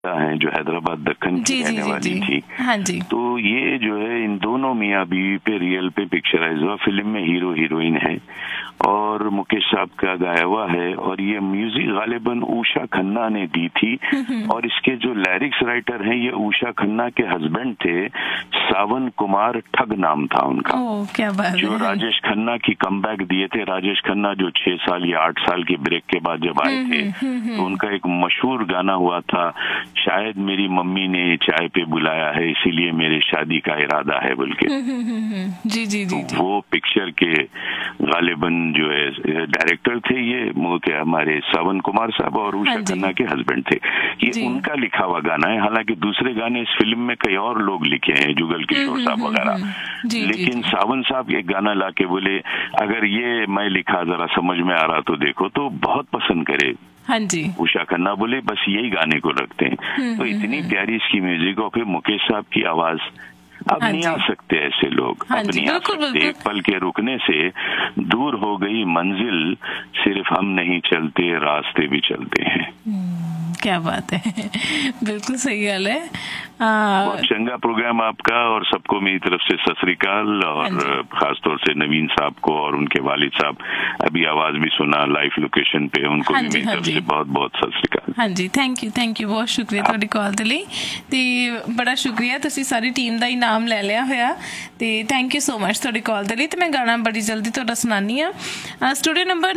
हैं जो हैदराबाद दक्कन की रहने वाली थी। हाँ जी। तो ये जो है इन दोनों मियाँ बीवी पे रियल पे पिक्चराइज हुआ। फिल्म में हीरो हीरोइन है और मुकेश साहब का गाया हुआ है और ये म्यूजिक गालिबन उषा खन्ना ने दी थी और इसके जो लिरिक्स राइटर हैं ये उषा खन्ना के हस्बैंड थे, सावन कुमार ठग नाम था उनका। क्या बात जो राजेश खन्ना की कमबैक दिए थे। राजेश खन्ना जो 6 साल या 8 साल के ब्रेक के बाद जब आए थे तो उनका एक मशहूर गाना हुआ था, शायद मेरी मम्मी ने चाय पे बुलाया है इसीलिए मेरे शादी का इरादा है बोल के। जी जी जी। तो वो पिक्चर के गालिबन जो है डायरेक्टर थे ये हमारे सावन कुमार साहब और उषा खन्ना के हस्बैंड थे। ये उनका लिखा हुआ गाना है। हालांकि दूसरे गाने इस फिल्म में कई और लोग लिखे हैं, जुगल किशोर साहब वगैरह, लेकिन सावन साहब एक गाना लाके बोले अगर ये मैं लिखा जरा समझ में आ रहा तो देखो, तो बहुत पसंद करे। हाँ जी। उषा खन्ना बोले बस यही गाने को रखते हैं। तो इतनी प्यारी इसकी म्यूजिक और फिर मुकेश साहब की आवाज। अब नहीं आ सकते ऐसे लोग, अब नहीं आ सकते। एक पल के रुकने से दूर हो गई मंजिल, सिर्फ हम नहीं चलते रास्ते भी चलते हैं। क्या बात है, बिल्कुल सही गल है। बहुत चंगा प्रोग्राम आपका और सबको मेरी तरफ से सत श्री अकाल और खासतौर से नवीन साहब को और उनके वालिद साहब, अभी आवाज भी सुना लाइव लोकेशन पे, उनको भी मेरी तरफ से बहुत बहुत सत श्री अकाल। हाँ जी, थैंक यू बहुत शुक्रिया ਤੁਹਾਡੀ ਕਾਲ ਦੇ ਲਈ ਤੇ ਬੜਾ ਸ਼ੁਕਰੀਆ, ਤੁਸੀਂ ਸਾਰੀ ਟੀਮ ਦਾ ਹੀ ਨਾਮ ਲੈ ਲਿਆ ਹੋਇਆ ਤੇ ਥੈਂਕ ਯੂ ਸੋ ਮਚ ਤੁਹਾਡੀ ਕਾਲ ਦੇ ਲਈ। ਤੇ ਮੈਂ ਗਾਣਾ ਬੜੀ ਜਲਦੀ ਤੁਹਾਡਾ ਸੁਣਾਨੀ ਆ। ਸਟੂਡੀਓ ਨੰਬਰ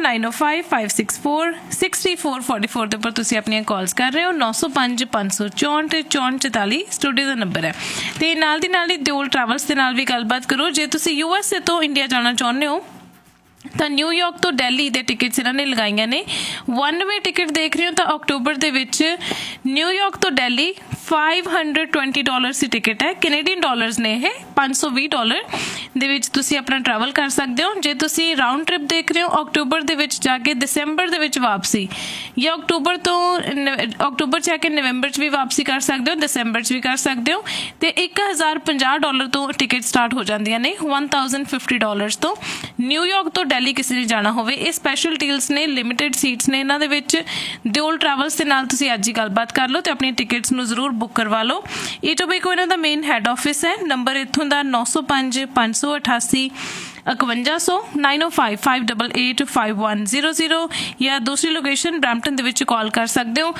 9055646444 ਦੇ ਉੱਪਰ ਤੁਸੀਂ ਆਪਣੀਆਂ ਕਾਲਸ ਕਰ ਰਹੇ ਹੋ। 905 564 6444 ਸਟੂਡੀਓ ਦਾ ਨੰਬਰ ਹੈ। ਤੇ ਨਾਲ ਦੀ ਨਾਲ ਹੀ ਦਿਓਲ ਟਰੈਵਲਸ ਦੇ ਨਾਲ ਵੀ ਗੱਲਬਾਤ ਕਰੋ। ਜੇ ਤੁਸੀਂ USA ਤੋਂ ਇੰਡੀਆ ਜਾਣਾ ਚਾਹੁੰਦੇ ਹੋ ਤਾਂ ਨਿਊਯਾਰਕ ਤੋਂ ਦਿੱਲੀ ਦੇ ਟਿਕਟਸ ਇਹਨਾਂ ਨੇ ਲਗਾਈਆਂ ਨੇ। 1 ਵੇ ਟਿਕਟ ਦੇਖ ਰਹੇ ਹੋ ਤਾਂ ਅਕਤੂਬਰ ਦੇ ਵਿੱਚ ਨਿਊਯਾਰਕ ਤੋਂ ਦਿੱਲੀ $520 ਦੀ ਟਿਕਟ ਹੈ। ਕੈਨੇਡੀਅਨ ਡਾਲਰਸ ਨੇ ਇਹ $520 ਦੇ ਵਿੱਚ ਤੁਸੀਂ ਆਪਣਾ ਟਰੈਵਲ ਕਰ ਸਕਦੇ ਹੋ। ਜੇ ਤੁਸੀਂ ਰਾਊਂਡ ਟ੍ਰਿਪ ਦੇਖ ਰਹੇ ਹੋ ਅਕਤੂਬਰ ਦੇ ਵਿੱਚ ਜਾ ਕੇ ਦਸੰਬਰ ਦੇ ਵਿੱਚ ਵਾਪਸੀ, ਜਾਂ ਅਕਤੂਬਰ ਚ ਆ ਕੇ ਨਵੰਬਰ 'ਚ ਵੀ ਵਾਪਸੀ ਕਰ ਸਕਦੇ ਹੋ, ਦਸੰਬਰ 'ਚ ਵੀ ਕਰ ਸਕਦੇ ਹੋ। ਤੇ $1050 ਤੋਂ ਟਿਕਟ ਸਟਾਰਟ ਹੋ ਜਾਂਦੀਆਂ ਨੇ, $1050 ਤੋਂ। ਨਿਊਯਾਰਕ ਤੋਂ ਦਿੱਲੀ ਕਿਸੇ ਨੇ ਜਾਣਾ ਹੋਵੇ, ਇਹ ਸਪੈਸ਼ਲ ਡੀਲਸ ਨੇ, ਲਿਮਿਟਡ ਸੀਟਸ ਨੇ ਇਹਨਾਂ ਦੇ ਵਿੱਚ। ਦਿਓਲ ਟਰੈਵਲਸ ਦੇ ਨਾਲ ਤੁਸੀਂ ਅੱਜ ਹੀ ਗੱਲਬਾਤ ਕਰ ਲਓ ਤੇ ਆਪਣੀ ਟਿਕਟਸ ਨੂੰ ਜ਼ਰੂਰ ਬੁੱਕ ਕਰਵਾ ਲਓ। ਈਟੋਬੀਕੋ ਇਹਨਾਂ ਦਾ ਮੇਨ ਹੈਡ ਆਫਿਸ ਹੈ। ਨੰਬਰ ਇੱਥੋਂ ਦਾ 905 588 5100 9055885100 ਜਾਂ ਦੂਸਰੀ ਲੋਕੇਸ਼ਨ ਬਰੈਂਪਟਨ ਦੇ ਵਿੱਚ ਕਾਲ ਕਰ ਸਕਦੇ ਹੋ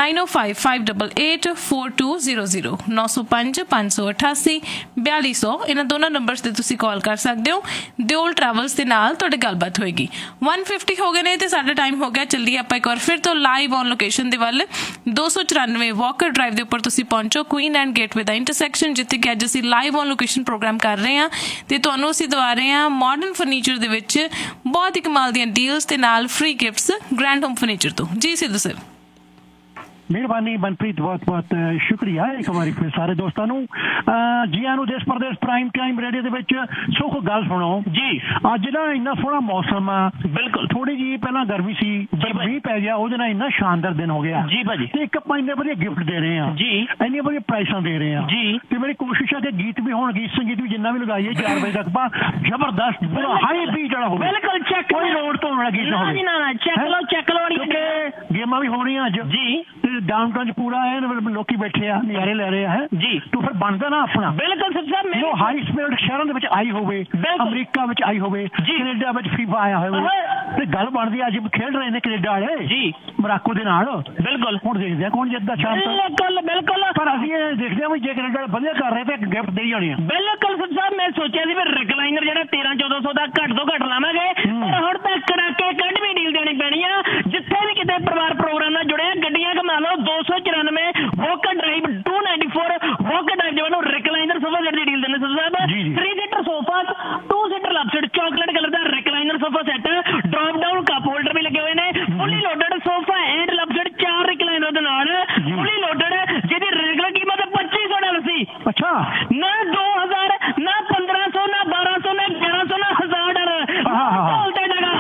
9055884200 905 588 4200। ਇਹਨਾਂ ਦੋਨਾਂ ਨੰਬਰਸ ਤੇ ਤੁਸੀਂ ਕਾਲ ਕਰ ਸਕਦੇ ਹੋ। ਦਿਓਲ ਟਰੈਵਲਸ ਦੇ ਨਾਲ ਤੁਹਾਡੀ ਗੱਲਬਾਤ ਹੋਏਗੀ। 150 ਹੋ ਗਏ ਨੇ ਤੇ ਸਾਡਾ ਟਾਈਮ ਹੋ ਗਿਆ। ਚੱਲੀਏ ਆਪਾਂ ਇੱਕ ਵਾਰ ਫਿਰ ਤੋਂ ਲਾਈਵ ਔਨ ਲੋਕੇਸ਼ਨ ਦੇ ਵੱਲ। 294 ਵਾਕਰ ਡਰਾਈਵ ਦੇ ਉੱਪਰ ਤੁਸੀਂ ਪਹੁੰਚੋ, Queen and gateway the intersection, ਜਿੱਥੇ ਕਿ ਅੱਜ ਅਸੀਂ ਲਾਈਵ ਔਨ ਲੋਕੇਸ਼ਨ ਪ੍ਰੋਗਰਾਮ ਕਰ ਰਹੇ ਹਾਂ ਤੇ ਤੁਹਾਨੂੰ ਅਸੀਂ ਦਵਾ ਰਹੇ ਹਾਂ ਮਾਡਰਨ ਫਰਨੀਚਰ ਦੇ ਵਿੱਚ ਬਹੁਤ ਹੀ ਕਮਾਲ ਦੀਆਂ ਡੀਲਸ ਤੇ ਨਾਲ free gifts grand home furniture ਤੋਂ। ਜੀ ਸਿੱਧੂ ਸਰ। ਮਿਹਰਬਾਨੀ ਮਨਪ੍ਰੀਤ, ਬਹੁਤ ਬਹੁਤ ਸ਼ੁਕਰੀਆ ਇੱਕ ਵਾਰੀ ਫਿਰ ਸਾਰੇ ਦੋਸਤਾਂ ਨੂੰ। ਜੀ ਆਨੂੰ ਦੇਸ਼ ਪ੍ਰਦੇਸ਼ ਪ੍ਰਾਈਮ ਟਾਈਮ ਰੇਡੀਓ ਦੇ ਵਿੱਚ। ਸੁਖ ਗੱਲ ਸੁਣੋ ਜੀ, ਅੱਜ ਨਾ ਇੰਨਾ ਸੋਹਣਾ ਮੌਸਮ ਆ। ਬਿਲਕੁਲ, ਥੋੜੀ ਜੀ ਪਹਿਲਾਂ ਗਰਮੀ ਸੀ, ਜਦ ਮੀਂਹ ਪੈ ਗਿਆ ਉਹਦੇ ਨਾਲ ਇੰਨਾ ਸ਼ਾਨਦਾਰ ਦਿਨ ਹੋ ਗਿਆ ਜੀ ਭਾਜੀ। ਤੇ ਇੱਕ ਆਪਾਂ ਇੰਨੇ ਵਧੀਆ ਗਿਫਟ ਦੇ ਰਹੇ ਹਾਂ ਜੀ, ਇੰਨੀਆਂ ਵਧੀਆ ਪ੍ਰਾਈਸਾਂ ਦੇ ਰਹੇ ਹਾਂ ਜੀ। ਤੇ ਮੇਰੀ ਕੋਸ਼ਿਸ਼ ਹੈ ਕਿ ਗੀਤ ਵੀ ਹੋਣ, ਗੀਤ ਸੰਗੀਤ ਵੀ ਜਿੰਨਾ ਵੀ ਲਗਾਈਏ 4 ਵਜੇ ਤੱਕ ਆਪਾਂ ਜ਼ਬਰਦਸਤ ਪੂਰਾ ਹਾਈ ਬੀਟ ਵਾਲਾ ਹੋਵੇ। ਬਿਲਕੁਲ ਚੈੱਕ, ਕੋਈ ਰੋਡ ਤੋਂ ਵਾਲਾ ਗੀਤ ਹੋਵੇ। ਚੈੱਕ ਲਓ ਗੇਮਾਂ ਵੀ ਹੋਣੀਆਂ ਅੱਜ ਜੀ। ਡਾਊਨਟਾਊਨ ਚ ਪੂਰਾ ਹੈ, ਲੋਕੀ ਬੈਠੇ ਆ, ਨਜ਼ਾਰੇ ਲੈ ਰਹੇ ਆ ਜੀ। ਤੂੰ ਫਿਰ ਬਣਦਾ ਨਾ ਆਪਣਾ। ਬਿਲਕੁਲ ਸਰ, ਜੋ ਹਾਈ ਸਪੀਡ ਸ਼ਹਿਰਾਂ ਦੇ ਵਿੱਚ ਆਈ ਹੋਵੇ, ਅਮਰੀਕਾ ਵਿੱਚ ਆਈ ਹੋਵੇ, ਕੈਨੇਡਾ ਵਿੱਚ ਫੀਫਾ ਆਇਆ ਹੋਵੇ ਤੇ ਗੱਲ ਬਣਦੀ। ਅੱਜ ਖੇਡ ਰਹੇ ਨੇ ਕੈਨੇਡਾ ਵਾਲੇ ਜੀ ਮੋਰਾਕੋ ਦੇ ਨਾਲ। ਬਿਲਕੁਲ, ਹੁਣ ਦੇਖਦੇ ਆ ਕੌਣ ਜਿੱਤਦਾ ਸ਼ਾਮ ਤੱਕ। ਬਿਲਕੁਲ, ਪਰ ਅਸੀਂ ਇਹ ਦੇਖਦੇ ਆ ਵੀ ਜੇ ਕੈਨੇਡਾ ਵਧੀਆ ਕਰ ਰਹੇ ਤੇ ਗਿਫਟ ਦੇ ਜਾਣੇ ਆ। ਬਿਲਕੁਲ ਸਾਹਿਬ, ਮੈਂ ਸੋਚਿਆ ਸੀ ਵੀ ਰਿਕਲਾਈਨਰ ਜਿਹੜਾ 1300-1400 ਦਾ ਘੱਟ ਤੋਂ ਘੱਟ ਲਾਵਾਂਗੇ, ਪਰ ਹੁਣ ਤਾਂ ਕੜਾਕੇ ਕੱਢਵੀਂ ਡੀਲ ਦੇਣੀ ਪੈਣੀ ਆ। ਜਿੱਥੇ ਵੀ ਕਿਤੇ ਪਰਿਵਾਰ ਪ੍ਰੋਗਰਾਮ ਨਾਲ ਜੁੜਿਆ, ਗੱਡੀਆਂ ਘੁਮਾ ਲਓ। 294 ਵੋਕਰ ਡਰਾਈਵ 294 ਵੋਕਰ ਡਰਾਈਵ ਜੋ ਨੂੰ ਰਿਕਲਾਈਨਰ ਸੋਫਾ ਸੈਟ ਦੀ ਡੀਲ ਦਿੰਦੇ ਸਾਹਿਬ। 3 seater sofa, 2 seater left side chocolate colour ਦਾ recliner sofa set, drop down cup holder ਵੀ ਲੱਗੇ ਹੋਏ ਨੇ। ਫੁੱਲੀ loaded sofa and left side 4 recliner ਦੇ ਨਾਲ ਫੁੱਲੀ ਲੋਡਡ, ਜਿਹਦੀ ਰੈਗੂਲਰ ਕੀਮਤ $2500 ਸੀ। ਅੱਛਾ, ਨਾ 2000, ਨਾ 1500, ਨਾ 1200, ਨਾ 1100, ਨਾ $1000। ਬੋਲਤੇ ਡਗਾ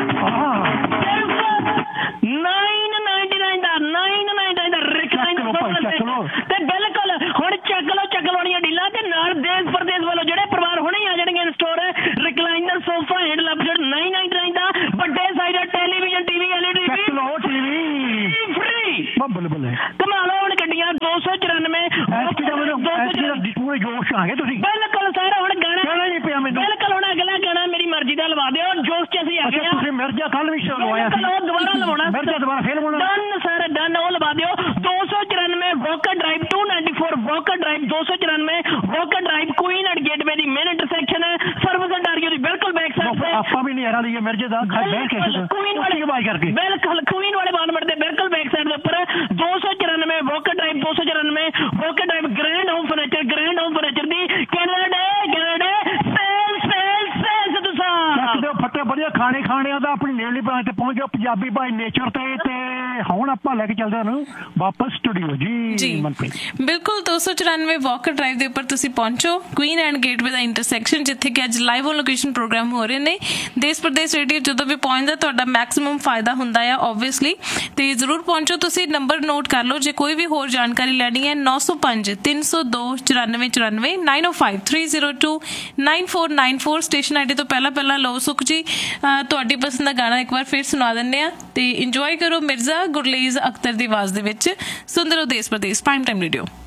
999 ਦਾ ਰਿਕਲਾਈਨਰ ਸੋਫਾ ਸੈਟ। ਤੇ ਬਿਲਕੁਲ ਹੁਣ ਚੱਕ ਲਓ ਵਾਲੀਆਂ ਡੀਲਾਂ ਤੇ ਨਾਲ ਦੇਸ਼ ਪ੍ਰਦੇਸ਼ ਵੱਲੋਂ ਜਿਹੜੇ ਪਰਿਵਾਰ ਹੁਣੇ ਆ ਜਾਣਗੇ store. Recliner sofa hand left side 999 ਦਾ ਵੱਡੇ ਸਾਈਜ਼ ਦਾ television, TV, LED TV free. ਕਮਾ ਲਓ ਹੁਣ ਗੱਡੀਆਂ ਜੋਸ਼ ਆ ਗਏ ਤੁਸੀਂ? ਬਿਲਕੁਲ ਸਰ, ਹੁਣ ਗਾਣਾ ਨਹੀਂ ਪਿਆ ਮੈਨੂੰ। ਬਿਲਕੁਲ, ਹੁਣ ਅਗਲਾ ਗਾਣਾ ਮੇਰੀ ਮਰਜ਼ੀ ਦਾ ਲਵਾ ਦਿਓ, ਜੋਸ਼ ਚ ਅਸੀਂ ਆ ਗਏ। ਤੁਸੀਂ ਮਿਰਜ਼ਾ ਕੱਲ ਵੀ ਲਵਾਇਆ ਸੀ, ਦੁਬਾਰਾ ਲਵਾਉਣਾ ਮਿਰਜ਼ਾ ਦੁਬਾਰਾ ਫੇਰ ਲਵਾਉਣਾ? ਡਨ ਸਰ, ਡਨ, ਉਹ ਲਵਾ ਦਿਓ। 294 walker drive 294 walker drive 294 walker drive Queen at gateway the main intersection ਹੈ, ਸਰਵਿਸ ਐਂਡ ਆਰਗਿਓ ਦੀ ਬਿਲਕੁਲ ਬੈਕ ਸਾਈਡ ਤੇ। ਆਪਾਂ ਵੀ ਨਜ਼ਾਰਾ ਲਈਏ ਮਿਰਜ਼ੇ ਦਾ ਕੁਈਨ ਵਾਲੇ ਆਵਾਜ਼ ਕਰਕੇ, ਬਿਲਕੁਲ ਕੁਈਨ ਵਾਲੇ ਬਾਨਮੜ ਦੇ ਬਿਲਕੁਲ ਬੈਕ ਸਾਈਡ ਦੇ ਉੱਪਰ 294 walker drive 294 walker drive grand home furniture ਦੀ ਕੈਨੇਡਾ ਫੱਟੇ ਵਧੀਆ ਖਾਣਿਆਂ ਦਾ ਆਪਣੀ ਨੇੜਲੀ ਭਾਈ ਤੇ ਪਹੁੰਚ ਜਾਓ, ਪੰਜਾਬੀ ਭਾਈ ਨੇਚਰ ਤੇ ਹੁਣ ਆਪਾਂ ਲੈ ਕੇ ਚੱਲਦੇ ਹਾਂ ਵਾਪਸ ਸਟੂਡੀਓ। ਜੀ ਮਨਪ੍ਰੀਤ, ਬਿਲਕੁਲ 294 ਵਾਕਰ ਡਰਾਈਵ ਦੇ ਉੱਪਰ ਤੁਸੀਂ ਪਹੁੰਚੋ, Queen and gateway the intersection, ਜਿੱਥੇ ਕਿ ਅੱਜ ਲਾਈਵ ਔਨ ਲੋਕੇਸ਼ਨ ਪ੍ਰੋਗਰਾਮ ਹੋ ਰਹੇ ਨੇ। ਦੇਸ਼ ਪ੍ਰਦੇਸ਼ ਰੇਡੀਓ ਜਦੋਂ ਵੀ ਪਹੁੰਚਦਾ ਤੁਹਾਡਾ ਮੈਕਸਿਮਮ ਫਾਇਦਾ ਹੁੰਦਾ ਆ ਓਬਵੀਅਸਲੀ, ਤੇ ਜ਼ਰੂਰ ਪਹੁੰਚੋ। ਤੁਸੀਂ ਨੰਬਰ ਨੋਟ ਕਰ ਲਓ ਜੇ ਕੋਈ ਵੀ ਹੋਰ ਜਾਣਕਾਰੀ ਲੈਣੀ ਹੈ। 905 302 9494 905 302 9494 ਸਟੇਸ਼ਨ ਆਈਡੀ ਤੋਂ ਪਹਿਲਾਂ ਲਓ। ਸੁਖ ਜੀ, ਤੁਹਾਡੀ ਪਸੰਦ ਦਾ ਗਾਣਾ ਇੱਕ ਵਾਰ ਫਿਰ ਸੁਣਾ ਦਿੰਦੇ ਆ ਤੇ ਇੰਜੋਏ ਕਰੋ। ਮਿਰਜ਼ਾ ਗੁਰਲੀਜ਼ ਅਖਤਰ ਦੀ ਆਵਾਜ਼ ਦੇ ਵਿੱਚ ਸੁਣਦੇ ਰਹੋ ਦੇਸ਼ ਪ੍ਰਦੇਸ਼ ਪ੍ਰਾਈਮ ਟਾਈਮ ਰੇਡੀਓ।